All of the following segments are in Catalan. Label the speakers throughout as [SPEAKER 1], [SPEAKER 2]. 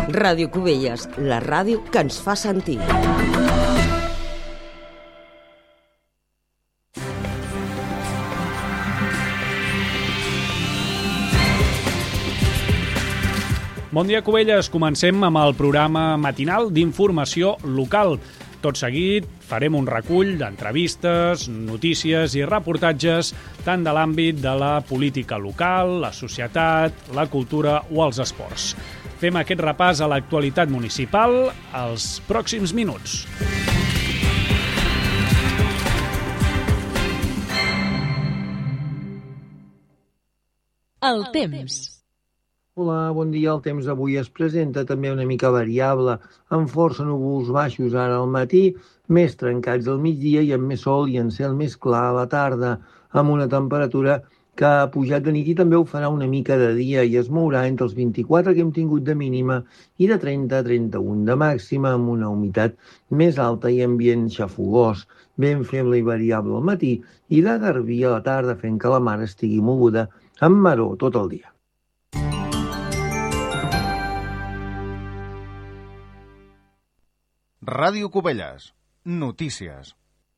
[SPEAKER 1] Ràdio Cubelles, la ràdio que ens fa sentir.
[SPEAKER 2] Bon dia, Cubelles. Comencem amb el programa matinal d'informació local. Tot seguit farem un recull d'entrevistes, notícies i reportatges tant de l'àmbit de la política local, la societat, la cultura o els esports. Fem aquest repàs a l'actualitat municipal als pròxims minuts.
[SPEAKER 3] El temps.
[SPEAKER 4] Hola, bon dia. El temps d'avui es presenta també una mica variable, amb força núvols baixos ara al matí, més trencats al migdia i amb més sol i en cel més clar a la tarda, amb una temperatura que ha pujat de nit i també ho farà una mica de dia i es mourà entre els 24 que hem tingut de mínima i de 30 a 31 de màxima, amb una humitat més alta i ambient xafogós, ben feble i variable al matí i de garbí a la tarda fent que la mar estigui moguda amb maror tot el dia.
[SPEAKER 5] Ràdio Cubelles. Notícies.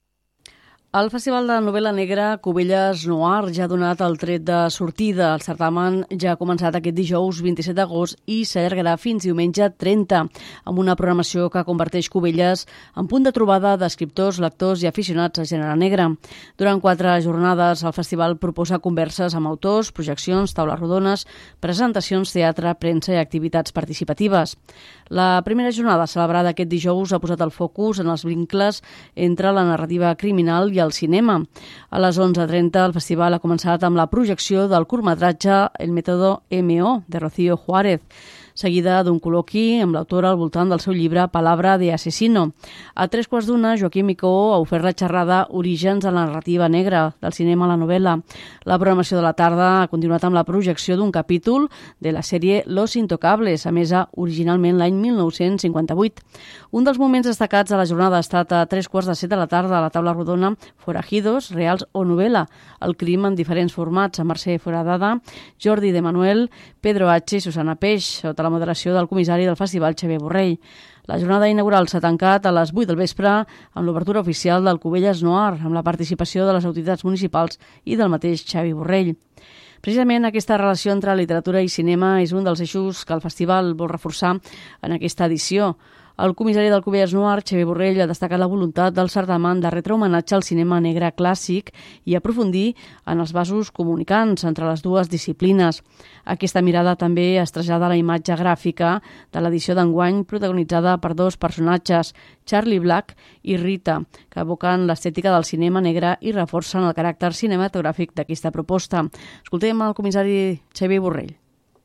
[SPEAKER 3] El Festival de Novel·la Negra Cubelles Noir ja ha donat el tret de sortida. El certamen ja ha començat aquest dijous 27 d'agost i s'allargarà fins diumenge 30, amb una programació que converteix Cubelles en punt de trobada d'escriptors, lectors i aficionats a gènere negre. Durant 4 jornades, el festival proposa converses amb autors, projeccions, taules rodones, presentacions, teatre, premsa i activitats participatives. La primera jornada, celebrada aquest dijous, ha posat el focus en els vincles entre la narrativa criminal i el cinema. A les 11:30 el festival ha començat amb la projecció del curtmetratge El método MO, de Rocío Juárez, seguida d'un col·loqui amb l'autora al voltant del seu llibre Palabra de asesino. A 3:15, Joaquim Micó ha ofert la xerrada Orígens a la narrativa negra, del cinema a la novel·la. La programació de la tarda ha continuat amb la projecció d'un capítol de la sèrie Los Intocables, emesa originalment l'any 1958. Un dels moments destacats de la jornada ha estat a 3:15 de la tarda a la taula rodona Forajidos, reals o novel·la, el crim en diferents formats, amb Mercè Foradada, Jordi de Manuel, Pedro H. i Susana Peix, sota la moderació del comissari del festival Xavier Borrell. La jornada inaugural s'ha tancat a les 8 del vespre amb l'obertura oficial del Cubelles Noir, amb la participació de les autoritats municipals i del mateix Xavi Borrell. Precisament aquesta relació entre literatura i cinema és un dels eixos que el festival vol reforçar en aquesta edició. El comissari del Cubelles Noir, Xavier Borrell, ha destacat la voluntat del certamen de retre homenatge al cinema negre clàssic i aprofundir en els vasos comunicants entre les dues disciplines. Aquesta mirada també es trasllada a la imatge gràfica de l'edició d'enguany, protagonitzada per 2 personatges, Charlie Black i Rita, que evoquen l'estètica del cinema negre i reforcen el caràcter cinematogràfic d'aquesta proposta. Escoltem el comissari Xavier Borrell.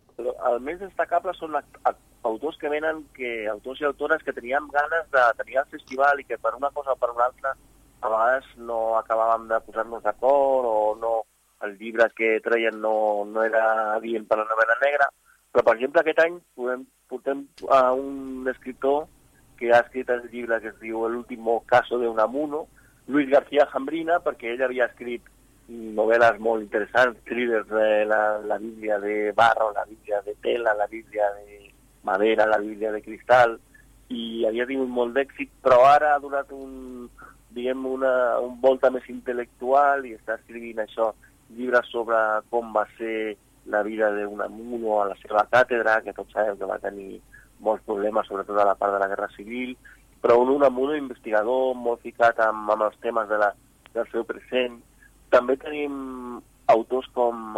[SPEAKER 6] El més destacable són autors que venen, autors i autores que teníem ganes de tenir al festival i que per una cosa o per una altra a vegades no acabàvem de posar-nos d'acord o no, el llibre que treien no era adient per la novel·la negra. Però, per exemple, aquest any portem a un escriptor que ha escrit el llibre que es diu El último caso de Unamuno, Luis García Jambrina, perquè ell havia escrit novel·les molt interessants, thrillers de la Bíblia de barro, la Bíblia de tela, la Bíblia de madera, la Bíblia de cristal, i havia tingut molt d'èxit, però ara ha donat un volta més intel·lectual i està escrivint això, llibres sobre com va ser la vida d'Unamuno a la seva càtedra, que tots sabem que va tenir molts problemes, sobretot a la part de la Guerra Civil, però un Unamuno investigador, molt ficat amb els temes del seu present. També tenim autors com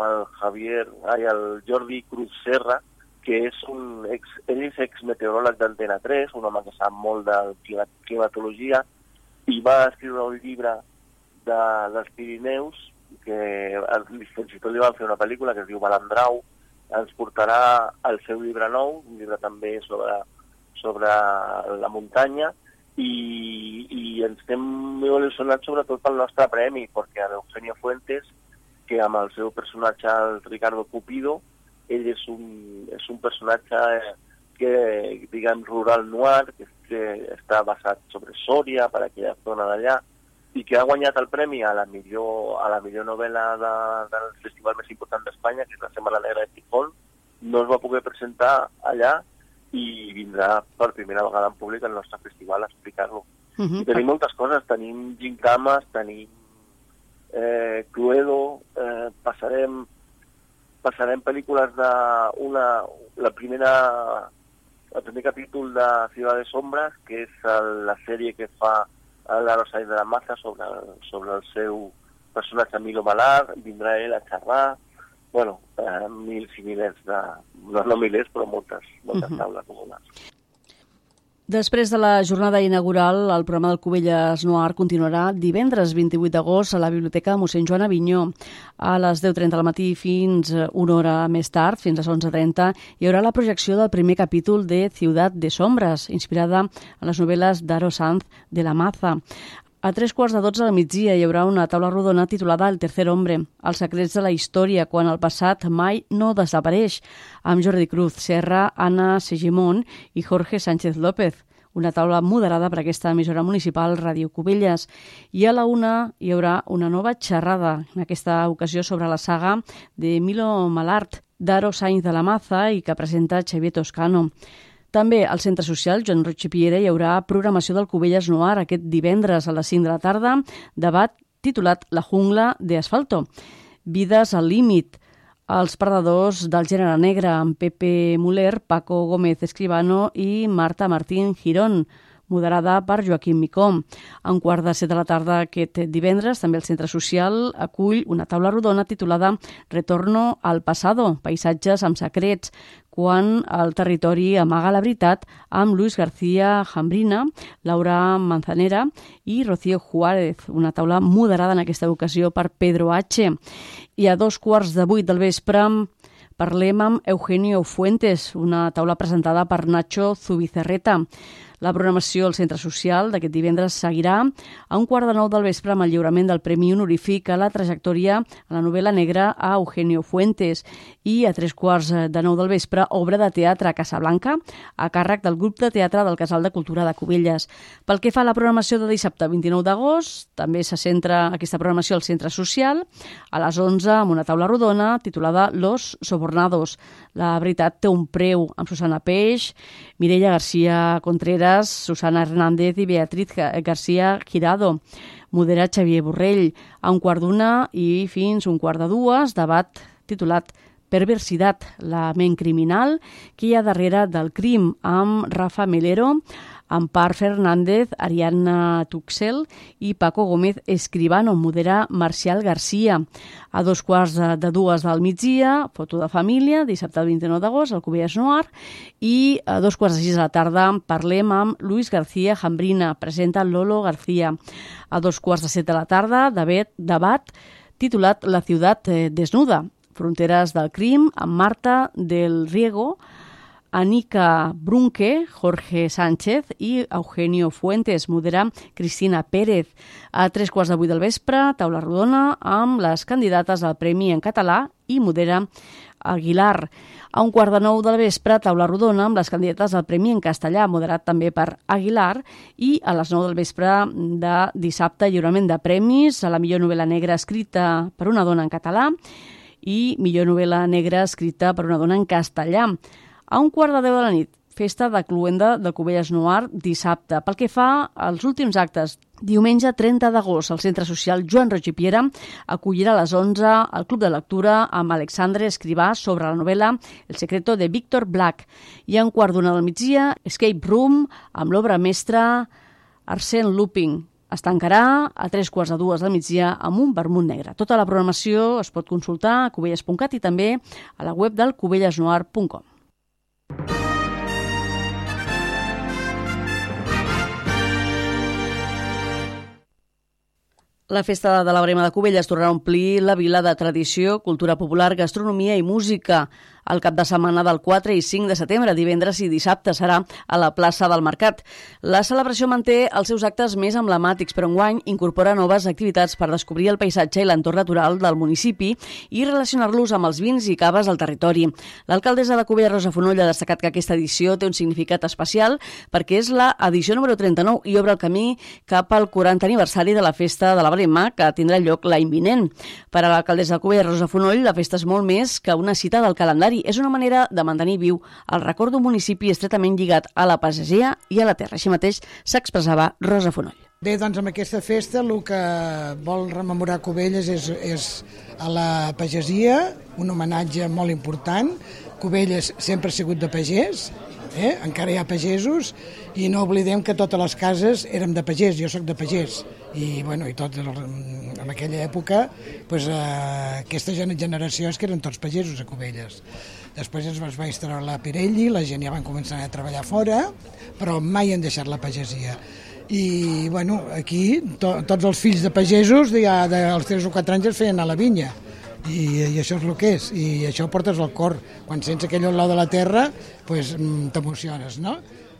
[SPEAKER 6] el Jordi Cruz Serra, que ell és exmeteoròleg d'Antena 3, un home que sap molt de climatologia, i va escriure un llibre dels Pirineus, que fins i tot li van fer una pel·lícula que es diu Balandrau. Ens portarà el seu llibre nou, un llibre també sobre la muntanya, i ens estem molt il·lusionats sobretot pel nostre premi, perquè l'Eugenio Fuentes, que amb el seu personatge, el Ricardo Cupido, ell és un personatge que, diguem, rural noir, que està basat sobre Sòria, per aquella zona d'allà, i que ha guanyat el premi a la millor novel·la del festival més important d'Espanya, que és la Setmana Negra de Gijón. No es va poder presentar allà i vindrà per primera vegada en públic al nostre festival a explicar-lo. I tenim moltes coses, tenim gincames, tenim Cluedo, passarem pel·lícules de el primer capítol de Ciudad de Sombras, que és la sèrie que fa l'Aro Sainz de la Maza sobre el seu personatge Milo Malar, vindrà ell a xerrar, mils i milers no milers, però moltes taules comunes.
[SPEAKER 3] Després de la jornada inaugural, el programa del Cubelles Noir continuarà divendres 28 d'agost a la Biblioteca Mossèn Joan Avinyó. A les 10:30 del matí fins una hora més tard, fins a les 11:30, hi haurà la projecció del primer capítol de Ciudad de Sombras, inspirada en les novel·les d'Aro Sainz de la Maza. A 11:45 del migdia hi haurà una taula rodona titulada El tercer hombre, els secrets de la història quan el passat mai no desapareix, amb Jordi Cruz Serra, Anna Segimon i Jorge Sánchez López. Una taula moderada per aquesta emissora municipal Ràdio Cubelles. I a la 1 hi haurà una nova xerrada, en aquesta ocasió sobre la saga de Milo Malart, d'Aro Sainz de la Maza i que presenta Xavier Toscano. També al Centre Social Joan Roig i Piera hi haurà programació del Cubelles Noir aquest divendres a les 5 de la tarda, debat titulat La jungla de asfalto. Vides al límit. Els perdedors del gènere negre amb Pepe Muller, Paco Gómez Escribano i Marta Martín Girón, moderada per Joaquim Micó. A 7:15 de la tarda aquest divendres, també el Centre Social acull una taula rodona titulada Retorno al pasado, paisatges amb secrets, quan el territori amaga la veritat, amb Luis García Jambrina, Laura Manzanera i Rocío Juárez, una taula moderada en aquesta ocasió per Pedro H. I a 7:15 del vespre parlem amb Eugenio Fuentes, una taula presentada per Nacho Zubizarreta. La programació al Centre Social d'aquest divendres seguirà a 8:45 del vespre amb el lliurament del Premi Honorífic a la trajectòria a la novel·la negra a Eugenio Fuentes i a 8:45 del vespre obra de teatre a Casablanca a càrrec del grup de teatre del Casal de Cultura de Cubelles. Pel que fa a la programació de dissabte 29 d'agost, també se centra aquesta programació al Centre Social a les 11 amb una taula rodona titulada Los Sobornados. La veritat té un preu, amb Susana Peix, Mireia García Contreras, Susana Hernández i Beatriz García Girado. Modera Xavier Borrell. A 1:15 i fins 1:45, debat titulat Perversitat, la ment criminal que hi ha darrere del crim, amb Rafa Melero, Ampar Fernández, Ariadna Tuxel i Paco Gómez Escribano. Modera Marcial García. A 2:45 del migdia, foto de família, dissabte 29 d'agost, al Cubelles Noir. I a 2:45 de la tarda parlem amb Luis García Jambrina, presenta Lolo García. A 2:15 de la tarda, debat titulat La ciutat desnuda, fronteres del crim, amb Marta del Riego, Anika Brunke, Jorge Sánchez i Eugenio Fuentes. Modera Cristina Pérez. A 7:45 del vespre, taula rodona amb les candidates al Premi en català i modera Aguilar. A 8:45 del vespre, taula rodona amb les candidates al Premi en castellà, moderat també per Aguilar. I a les 9 del vespre de dissabte, lliurament de premis a la millor novel·la negra escrita per una dona en català i millor novel·la negra escrita per una dona en castellà. A 1:15 de la nit, festa de cluenda del Cubelles Noir dissabte. Pel que fa als últims actes, diumenge 30 d'agost, al Centre Social Joan Roig i Piera acollirà a les 11 el Club de Lectura amb Alexandre Escrivà sobre la novel·la El secreto de Víctor Black. I a 1:15 del migdia, Escape Room amb l'obra mestra Arsène Lupin. Es tancarà a 3:15 del migdia amb un vermut negre. Tota la programació es pot consultar a cubelles.cat i també a la web del cubellesnoir.com. La festa de la Brema de Cubelles tornarà a omplir la vila de tradició, cultura popular, gastronomia i música. El cap de setmana del 4 i 5 de setembre, divendres i dissabte, serà a la plaça del Mercat. La celebració manté els seus actes més emblemàtics, però enguany incorpora noves activitats per descobrir el paisatge i l'entorn natural del municipi i relacionar-los amb els vins i caves del territori. L'alcaldessa de Cubelles, Rosa Fonoll, ha destacat que aquesta edició té un significat especial perquè és la edició número 39 i obre el camí cap al 40 aniversari de la festa de la Brema, que tindrà lloc l'any vinent. Per a l'alcaldessa de Cubelles, Rosa Fonoll, la festa és molt més que una cita del calendari. calendari. És una manera de mantenir viu el record d'un municipi estretament lligat a la pagesia i a la terra. Així mateix s'expressava Rosa Fonoll.
[SPEAKER 7] Bé, doncs amb aquesta festa el que vol rememorar Cubelles és a la pagesia, un homenatge molt important. Cubelles sempre ha sigut de pagès, encara hi ha pagesos, i no oblidem que totes les cases érem de pagès, jo sóc de pagès, i tot en aquella època aquesta generació és que eren tots pagesos a Cubelles. Després ens va instal·lar la Pirelli, la gent ja van començar a treballar fora, però mai han deixat la pagesia. I aquí tots els fills de pagesos dels 3 o 4 anys es feien a la vinya, i això és el que és, i això ho portes al cor. Quan sents aquell olor de la terra t'emociones, no?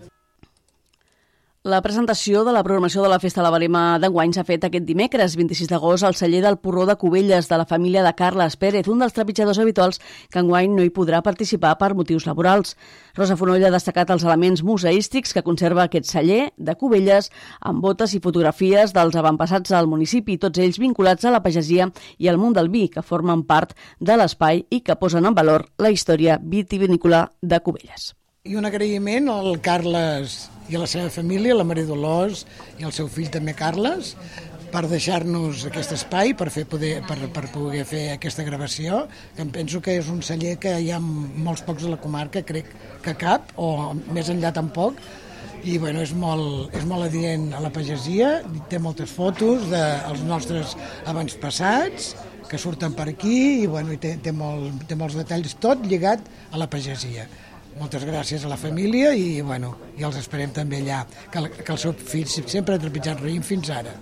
[SPEAKER 3] La presentació de la programació de la Festa de la Verema d'enguany s'ha fet aquest dimecres, 26 d'agost, al celler del Porró de Cubelles de la família de Carles Pérez, un dels trepitjadors habituals que enguany no hi podrà participar per motius laborals. Rosa Fonoll ha destacat els elements museístics que conserva aquest celler de Cubelles, amb botes i fotografies dels avantpassats del municipi, tots ells vinculats a la pagesia i al món del vi, que formen part de l'espai i que posen en valor la història vitivinícola de Cubelles.
[SPEAKER 7] I un agraïment al Carles i a la seva família, la Maria Dolors i el seu fill també Carles, per deixar-nos aquest espai, per poder fer aquesta gravació, que em penso que és un celler que hi ha molts pocs a la comarca, crec que cap, o més enllà tampoc, i és molt adient a la pagesia, té moltes fotos dels nostres avantpassats que surten per aquí, i té molts detalls, tot lligat a la pagesia. Moltes gràcies a la família i els esperem també allà, que el seu fill sempre ha trepitjat raïm fins ara.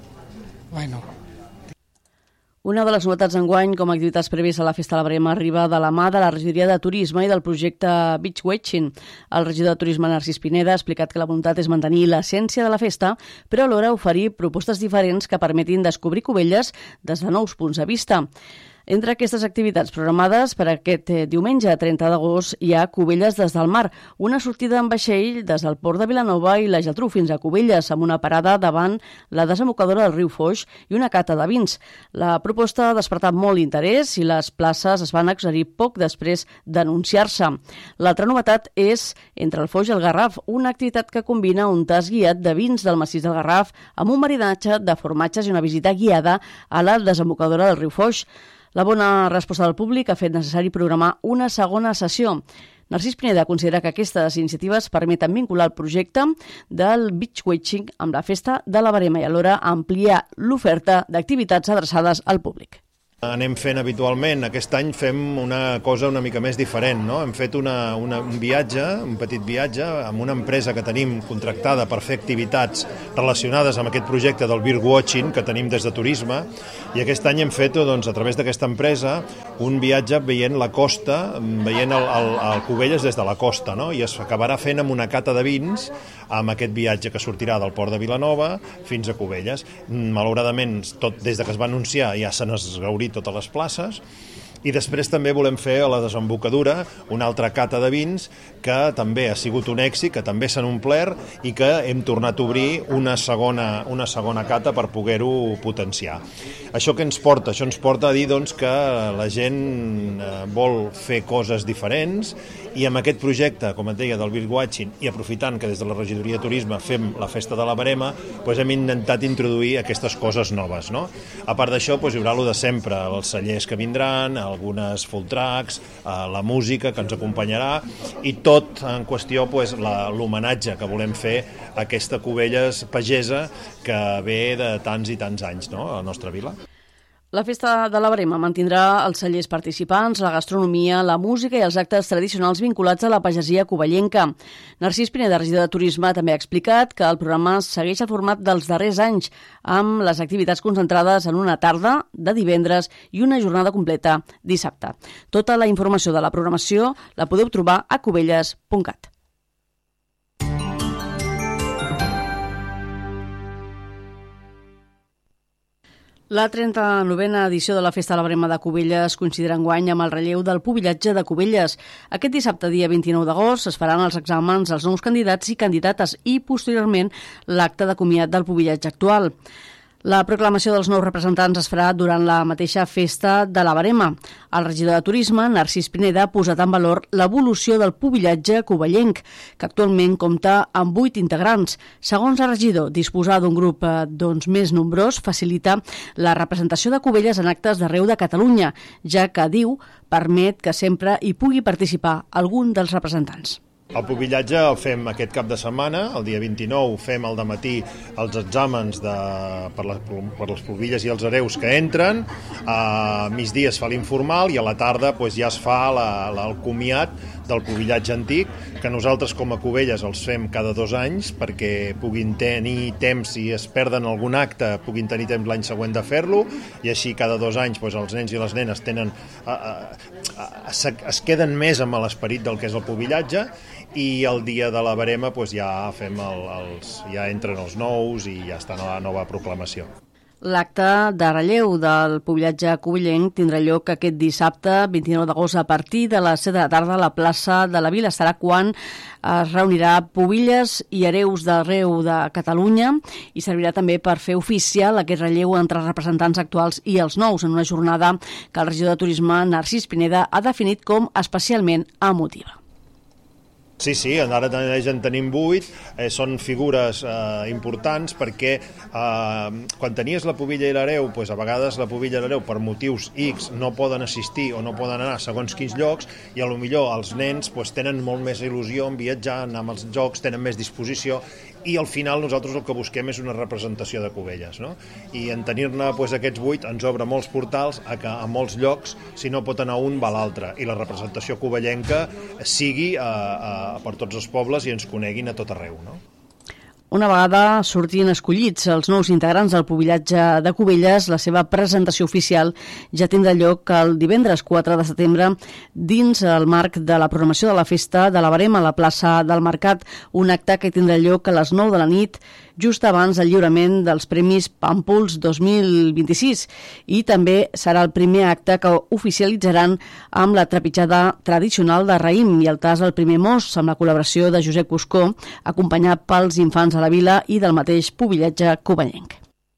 [SPEAKER 3] Una de les novetats d'enguany com a activitats prèvies a la Festa de la Verema arriba de la mà de la regidoria de Turisme i del projecte Beach Watching. El regidor de Turisme, Narcís Pineda, ha explicat que la voluntat és mantenir l'essència de la festa, però alhora oferir propostes diferents que permetin descobrir Cubelles des de nous punts de vista. Entre aquestes activitats programades per aquest diumenge 30 d'agost hi ha Cubelles des del mar, una sortida en vaixell des del port de Vilanova i la Geltrú fins a Cubelles, amb una parada davant la desembocadura del riu Foix i una cata de vins. La proposta ha despertat molt interès i les places es van exaurir poc després d'anunciar-se. L'altra novetat és Entre el Foix i el Garraf, una activitat que combina un tast guiat de vins del massís del Garraf amb un maridatge de formatges i una visita guiada a la desembocadura del riu Foix. La bona resposta del públic ha fet necessari programar una segona sessió. Narcís Pineda considera que aquestes iniciatives permeten vincular el projecte del Beach Watching amb la Festa de la Verema i alhora ampliar l'oferta d'activitats adreçades al públic.
[SPEAKER 8] Anem fent habitualment, aquest any fem una cosa una mica més diferent, no? Hem fet un viatge, un petit viatge, amb una empresa que tenim contractada per fer activitats relacionades amb aquest projecte del Beach Watching que tenim des de Turisme, i aquest any hem fet, doncs, a través d'aquesta empresa, un viatge veient la costa, veient el Cubelles des de la costa, no? I es acabarà fent amb una cata de vins amb aquest viatge que sortirà del port de Vilanova fins a Cubelles. Malauradament, tot des de que es va anunciar ja se n'ha esgaurit totes les places, i després també volem fer a la desembocadura una altra cata de vins que també ha sigut un èxit, que també s'han omplert i que hem tornat a obrir una segona cata per poder-ho potenciar. Això què ens porta? Això ens porta a dir, doncs, que la gent vol fer coses diferents, i amb aquest projecte, com et deia, del Beach Watching, i aprofitant que des de la regidoria de Turisme fem la Festa de la Verema, doncs hem intentat introduir aquestes coses noves, no? A part d'això, doncs, hi haurà el de sempre, els cellers que vindran, algunes full tracks, la música que ens acompanyarà, i tot en qüestió doncs, l'homenatge que volem fer a aquesta Cubelles pagesa que ve de tants i tants anys, no?, a la nostra vila.
[SPEAKER 3] La Festa de la Verema mantindrà els cellers participants, la gastronomia, la música i els actes tradicionals vinculats a la pagesia covellenca. Narcís Pineda, regidor de Turisme, també ha explicat que el programa segueix el format dels darrers anys, amb les activitats concentrades en una tarda de divendres i una jornada completa dissabte. Tota la informació de la programació la podeu trobar a cubelles.cat. La 39a edició de la Festa de la Verema de Cubelles coincidirà enguany amb el relleu del pubillatge de Cubelles. Aquest dissabte, dia 29 d'agost, es faran els exàmens als nous candidats i candidates i, posteriorment, l'acte de comiat del pubillatge actual. La proclamació dels nous representants es farà durant la mateixa festa de la Verema. El regidor de Turisme, Narcís Pineda, ha posat en valor l'evolució del pubillatge covellenc, que actualment compta amb 8 integrants. Segons el regidor, disposar d'un grup més nombrós facilita la representació de Cubelles en actes d'arreu de Catalunya, ja que, diu, permet que sempre hi pugui participar algun dels representants.
[SPEAKER 8] El pubillatge el fem aquest cap de setmana, el dia 29 fem al dematí els exàmens per les pubilles i els hereus que entren, a migdia es fa l'informal i a la tarda ja es fa el comiat del pubillatge antic, que nosaltres com a Cubelles els fem cada 2 anys perquè puguin tenir temps, si es perden algun acte, puguin tenir temps l'any següent de fer-lo, i així cada 2 anys els nens i les nenes es queden més amb l'esperit del que és el pubillatge, i el dia de la Verema ja fem ja entren els nous i ja està la nova proclamació.
[SPEAKER 3] L'acte de relleu del pubillatge covellenc tindrà lloc aquest dissabte, 29 d'agost, a partir de les 7 de la tarda a la plaça de la Vila. Serà quan es reunirà pubilles i hereus d'arreu de Catalunya i servirà també per fer oficial aquest relleu entre els representants actuals i els nous, en una jornada que el regidor de Turisme, Narcís Pineda, ha definit com especialment emotiva.
[SPEAKER 8] Sí, ara en tenim 8, són figures importants perquè quan tenies la pubilla i l'hereu, a vegades la pubilla i l'hereu per motius X no poden assistir o no poden anar a segons quins llocs, i potser els nens tenen molt més il·lusió en viatjar, anar als jocs, tenen més disposició, i al final nosaltres el que busquem és una representació de Cubelles, no? I en tenir-ne aquests 8 ens obre molts portals a que a molts llocs, si no pot anar un, va l'altre, i la representació covellenca sigui per tots els pobles i ens coneguin a tot arreu, no?
[SPEAKER 3] Una vegada sortien escollits els nous integrants del pubillatge de Cubelles, la seva presentació oficial ja tindrà lloc el divendres 4 de setembre dins el marc de la programació de la festa de la Verema a la plaça del Mercat, un acte que tindrà lloc a les 9 de la nit, just abans del lliurament dels Premis Pàmpols 2026, i també serà el primer acte que oficialitzaran amb la trepitjada tradicional de raïm i el tas del primer mos, amb la col·laboració de Josep Cuscó, acompanyat pels infants de la vila i del mateix pubillatge covellenc.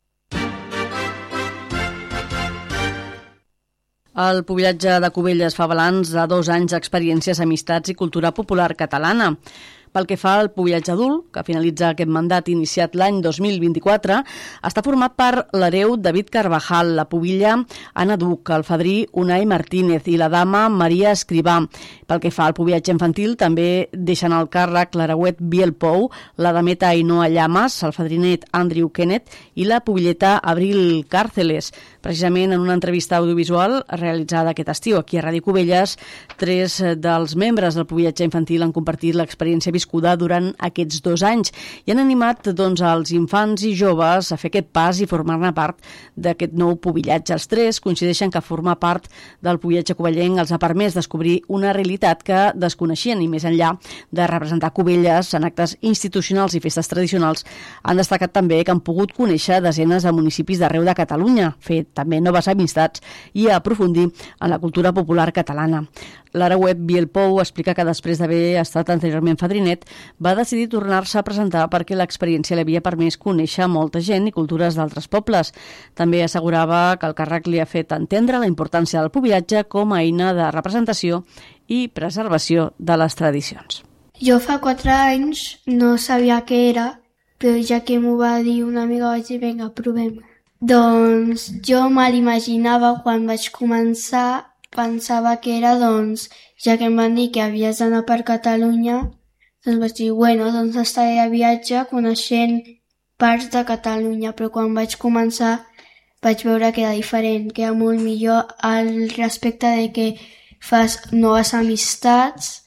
[SPEAKER 3] El pubillatge de Cubelles fa balanç de 2 anys d'experiències, amistats i cultura popular catalana. Pel que fa al pubillatge adult, que finalitza aquest mandat iniciat l'any 2024, està format per l'hereu David Carvajal, la pubilla Anna Duc, el fadrí Unai Martínez i la dama Maria Escrivà. Pel que fa al pubillatge infantil, també deixen al càrrec l'hereuet Biel Pou, la dameta Ainhoa Llamas, el fadrinet Andrew Kenneth i la pubilleta Abril Càrceles. Precisament en una entrevista audiovisual realitzada aquest estiu aquí a Ràdio Cubelles, 3 dels membres del pubillatge infantil han compartit l'experiència viscuda durant aquests 2 anys i han animat els infants i joves a fer aquest pas i formar-ne part d'aquest nou pubillatge. Els 3 coincideixen que formar part del pubillatge covellenc els ha permès descobrir una realitat que desconeixien, i més enllà de representar Cubelles en actes institucionals i festes tradicionals, han destacat també que han pogut conèixer desenes de municipis d'arreu de Catalunya, fer també noves amistats i aprofundir en la cultura popular catalana. L'hereuet Biel Pou explica que després d'haver estat anteriorment fadrinet va decidir tornar-se a presentar perquè l'experiència li havia permès conèixer molta gent i cultures d'altres pobles. També assegurava que el càrrec li ha fet entendre la importància del pubillatge com a eina de representació i preservació de les tradicions.
[SPEAKER 9] Jo fa 4 anys no sabia què era, però ja que m'ho va dir una amiga vaig dir, vinga, provem. Doncs jo me l'imaginava quan vaig començar, pensava que era, ja que em van dir que havies d'anar per Catalunya, doncs vaig dir, doncs estaré de viatge coneixent parts de Catalunya, però quan vaig començar vaig veure que era diferent, que era molt millor al respecte de que fas noves amistats,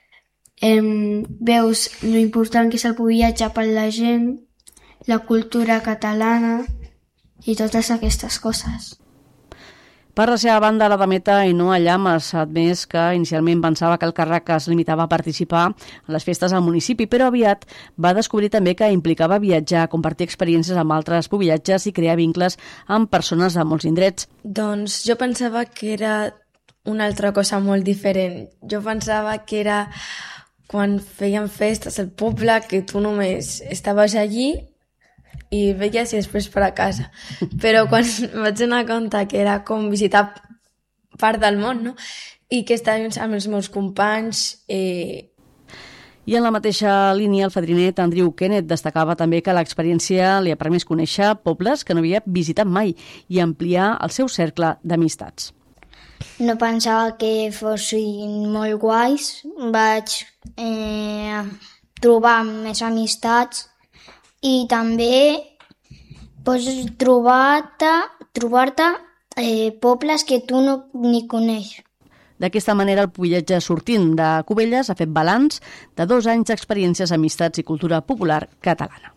[SPEAKER 9] veus lo important que és el pubillatge per la gent, la cultura catalana i totes aquestes coses.
[SPEAKER 3] Per la seva banda, la dameta Ainhoa Llamas ha admès que inicialment pensava que el càrrec es limitava a participar en les festes al municipi, però aviat va descobrir també que implicava viatjar, compartir experiències amb altres pubillatges i crear vincles amb persones de molts indrets.
[SPEAKER 10] Doncs jo pensava que era una altra cosa molt diferent. Jo pensava que era quan feien festes al poble, que tu només estaves allí i veies i després per a casa. Però quan vaig donar compte que era com visitar part del món, no? I que estàvem amb els meus companys...
[SPEAKER 3] I en la mateixa línia, el fadrinet Andrew Kenneth destacava també que l'experiència li ha permès conèixer pobles que no havia visitat mai i ampliar el seu cercle d'amistats.
[SPEAKER 9] No pensava que fossin molt guais. Vaig trobar més amistats i també pots trobar-te pobles que tu no ni coneixes.
[SPEAKER 3] D'aquesta manera, el Viatge Sortint de Cubelles ha fet balanç de 2 anys d'experiències, amistats i cultura popular catalana.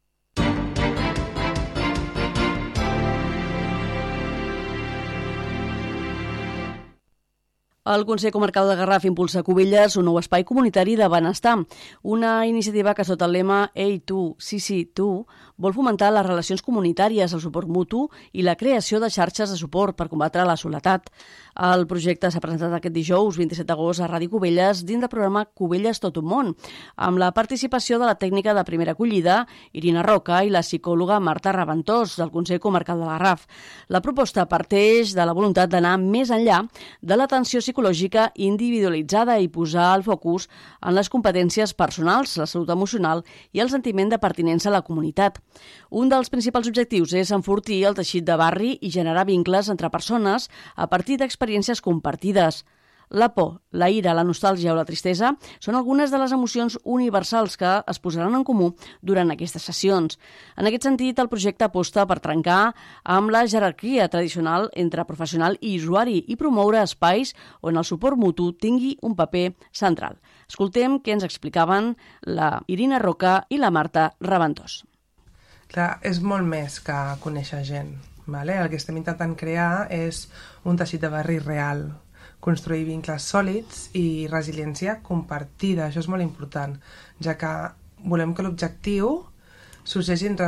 [SPEAKER 3] El Consell Comarcal de Garraf impulsa a Cubelles un nou espai comunitari de benestar, una iniciativa que sota el lema Ei tu, sí tu, vol fomentar les relacions comunitàries, el suport mutu i la creació de xarxes de suport per combatre la soledat. El projecte s'ha presentat aquest dijous, 27 d'agost, a Ràdio Cubelles, dins del programa Cubelles Tot un món, amb la participació de la tècnica de primera acollida, Irina Roca, i la psicòloga Marta Raventós, del Consell Comarcal de Garraf. La proposta parteix de la voluntat d'anar més enllà de l'atenció psicològica individualitzada i posar el focus en les competències personals, la salut emocional i el sentiment de pertinença a la comunitat. Un dels principals objectius és enfortir el teixit de barri i generar vincles entre persones a partir d'experiències compartides. La por, la ira, la nostàlgia o la tristesa són algunes de les emocions universals que es posaran en comú durant aquestes sessions. En aquest sentit, el projecte aposta per trencar amb la jerarquia tradicional entre professional i usuari i promoure espais on el suport mutu tingui un paper central. Escoltem què ens explicaven la Irina Roca i la Marta Raventós.
[SPEAKER 11] Clar, és molt més que conèixer gent. Vale? El que estem intentant crear és un teixit de barri real, construir vincles sòlids i resiliència compartida. Això és molt important, ja que volem que l'objectiu sorgeixin...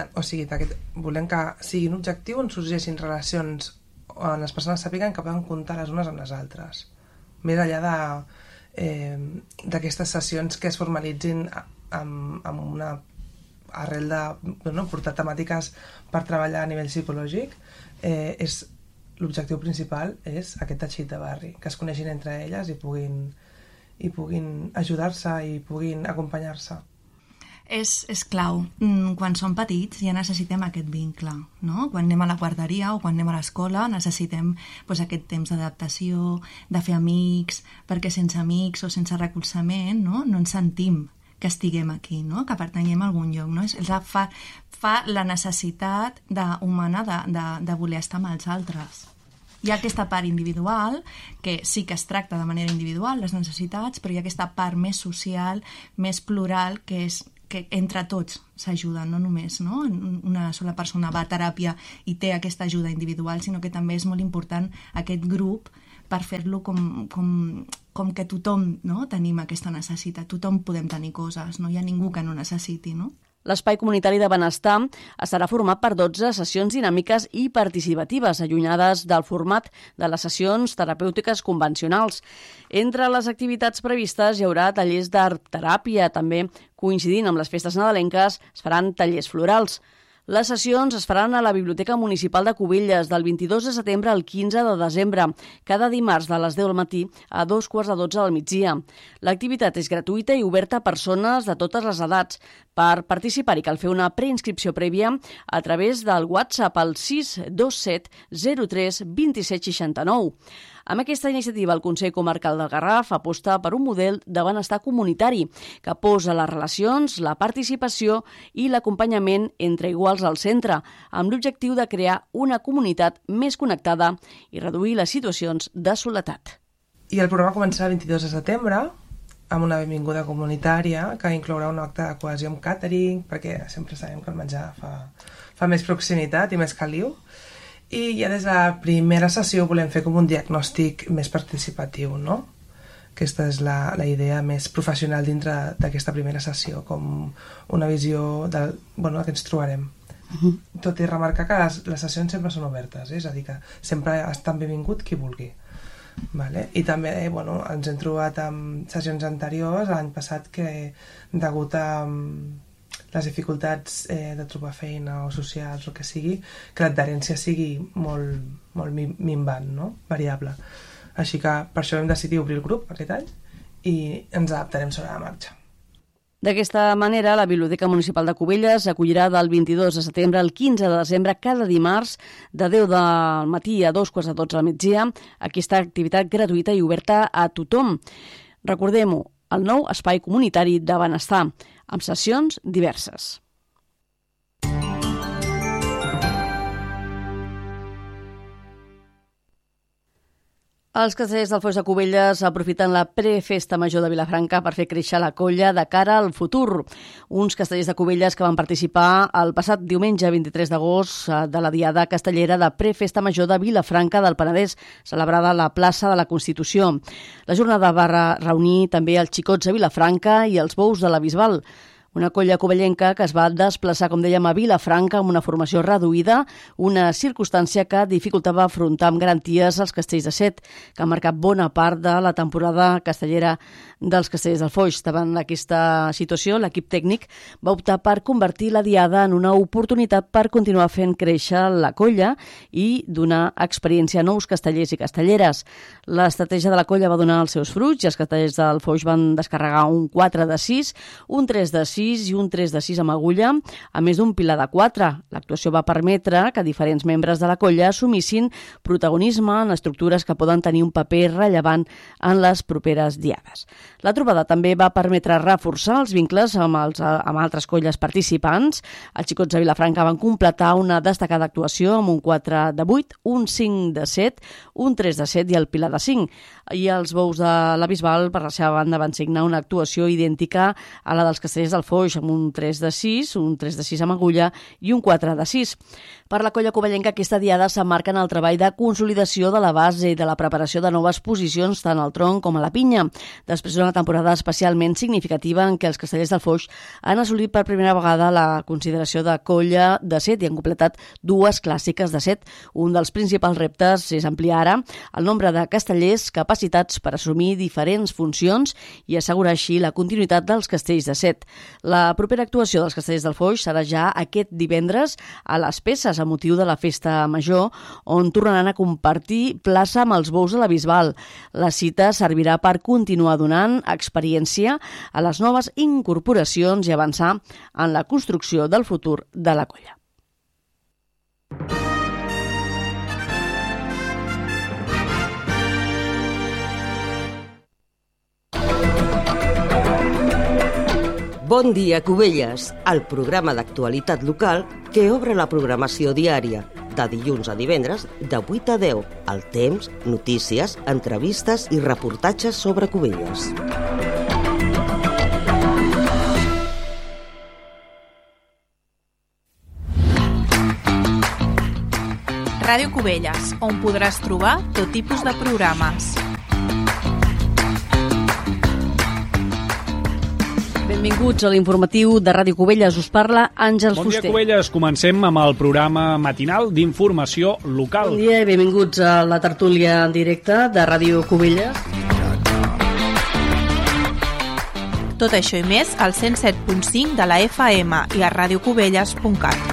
[SPEAKER 11] volem que sigui un objectiu on sorgeixin relacions on les persones sàpiguen que poden comptar les unes amb les altres. Més enllà d'aquestes sessions que es formalitzin amb una arrel de portar temàtiques per treballar a nivell psicològic, l'objectiu principal és aquest teixit de barri, que es coneixin entre elles i puguin ajudar-se i puguin acompanyar-se.
[SPEAKER 12] És clau. Quan som petits ja necessitem aquest vincle, no? Quan anem a la guarderia o quan anem a l'escola necessitem aquest temps d'adaptació, de fer amics, perquè sense amics o sense recolzament no ens sentim que estiguem aquí, no? Que pertanyem a algun lloc. No? Fa la necessitat humana de voler estar amb els altres. Hi ha aquesta part individual, que sí que es tracta de manera individual, les necessitats, però hi ha aquesta part més social, més plural, que és que entre tots s'ajuden, no només una sola persona va a teràpia i té aquesta ajuda individual, sinó que també és molt important aquest grup per fer-lo com que tothom tenim aquesta necessitat, tothom podem tenir coses, no hi ha ningú que no necessiti, no?
[SPEAKER 3] L'espai comunitari de benestar estarà format per 12 sessions dinàmiques i participatives, allunyades del format de les sessions terapèutiques convencionals. Entre les activitats previstes hi haurà tallers d'art-teràpia, també coincidint amb les festes nadalenques es faran tallers florals. Les sessions es faran a la Biblioteca Municipal de Cubelles del 22 de setembre al 15 de desembre, cada dimarts de les 10 del matí a 2:45 del migdia. L'activitat és gratuïta i oberta a persones de totes les edats. Per participar-hi cal fer una preinscripció prèvia a través del WhatsApp al 627 03 27 69. Amb aquesta iniciativa, el Consell Comarcal del Garraf aposta per un model de benestar comunitari que posa les relacions, la participació i l'acompanyament entre iguals al centre, amb l'objectiu de crear una comunitat més connectada i reduir les situacions de soledat.
[SPEAKER 11] I el programa començarà el 22 de setembre amb una benvinguda comunitària que inclourà un acte de cohesió amb càtering, perquè sempre sabem que el menjar fa més proximitat i més caliu. I ja des de la primera sessió volem fer com un diagnòstic més participatiu, no? Aquesta és la idea més professional dintre d'aquesta primera sessió, com una visió del que ens trobarem. Tot i remarcar que les sessions sempre són obertes, és a dir, que sempre està benvingut qui vulgui. I també ens hem trobat amb sessions anteriors l'any passat que degut a les dificultats de trobar feina o socials, el que sigui, que l'adherència sigui molt minvant, no? Variable. Així que per això vam decidir obrir el grup aquest any i ens adaptarem sobre la marxa.
[SPEAKER 3] D'aquesta manera, la Biblioteca Municipal de Cubelles acollirà del 22 de setembre al 15 de desembre cada dimarts de 10 del matí a 2:15 al migdia aquesta activitat gratuïta i oberta a tothom. Recordem-ho, el nou espai comunitari de benestar, amb sessions diverses. Els castellers del Foix de Cubelles aprofiten la prefesta major de Vilafranca per fer créixer la colla de cara al futur. Uns castellers de Cubelles que van participar el passat diumenge 23 d'agost de la Diada Castellera de prefesta major de Vilafranca del Penedès, celebrada a la plaça de la Constitució. La jornada va reunir també els xicots de Vilafranca i els bous de la Bisbal. Una colla covellenca que es va desplaçar, com dèiem, a Vilafranca amb una formació reduïda, una circumstància que dificultava afrontar amb garanties els castells de Set, que han marcat bona part de la temporada castellera dels castellers del Foix. Davant d'aquesta situació, l'equip tècnic va optar per convertir la Diada en una oportunitat per continuar fent créixer la colla i donar experiència a nous castellers i castelleres. L'estratègia de la colla va donar els seus fruits i els castellers del Foix van descarregar un 4 de 6, un 3 de 6 i un 3 de 6 amb agulla, a més d'un pilar de 4. L'actuació va permetre que diferents membres de la colla assumissin protagonisme en estructures que poden tenir un paper rellevant en les properes diades. La trobada també va permetre reforçar els vincles amb altres colles participants. Els xicots de Vilafranca van completar una destacada actuació amb un 4 de 8, un 5 de 7, un 3 de 7 i el pilar de 5. I els bous de la Bisbal, per la seva banda, van signar una actuació idèntica a la dels castellers del Foix, amb un 3 de 6, un 3 de 6 amb agulla i un 4 de 6. Per la colla covellenca, aquesta diada s'emmarca en el treball de consolidació de la base i de la preparació de noves posicions tant al tronc com a la pinya, després d'una temporada especialment significativa en què els castellers del Foix han assolit per primera vegada la consideració de colla de Set i han completat 2 clàssiques de Set. Un dels principals reptes és ampliar ara el nombre de castellers capacitats per assumir diferents funcions i assegurar així la continuïtat dels castells de Set. La propera actuació dels castellers del Foix serà ja aquest divendres a les Peces, a motiu de la festa major, on tornaran a compartir plaça amb els bous de la Bisbal. La cita servirà per continuar donant experiència a les noves incorporacions i avançar en la construcció del futur de la colla.
[SPEAKER 1] Bon dia, Cubelles, el programa d'actualitat local que obre la programació diària, de dilluns a divendres, de 8 a 10, al temps, notícies, entrevistes i reportatges sobre Cubelles.
[SPEAKER 13] Ràdio Cubelles, on podràs trobar tot tipus de programes.
[SPEAKER 3] Benvinguts a l'informatiu de Ràdio Cubelles. Us parla Àngels Fuster.
[SPEAKER 2] Bon dia, Cubelles. Comencem amb el programa matinal d'informació local.
[SPEAKER 3] Bon dia i benvinguts a la tertúlia en directe de Ràdio Cubelles.
[SPEAKER 13] Tot això i més al 107.5 de la FM i a radiocubelles.cat.